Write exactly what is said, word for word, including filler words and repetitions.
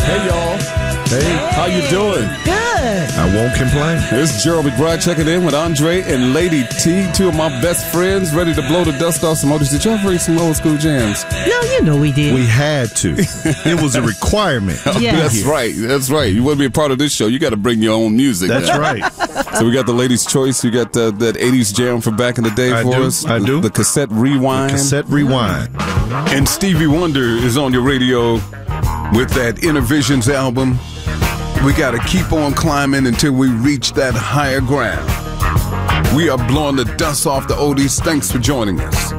Hey, y'all. Hey, how you doing? Good. I won't complain. It's Gerald McBride checking in with Andre and Lady T, two of my best friends, ready to blow the dust off some oldies. Did y'all bring some old school jams? No, you know we did. We had to. It was a requirement. Yeah. That's right. That's right. You want to be a part of this show, you got to bring your own music. That's man. right. So we got the Ladies' Choice. You got the, that eighties jam from back in the day I for do. us. I do. The cassette rewind. The cassette rewind. And Stevie Wonder is on your radio with that Innervisions album. We got to keep on climbing until we reach that higher ground. We are blowing the dust off the oldies. Thanks for joining us.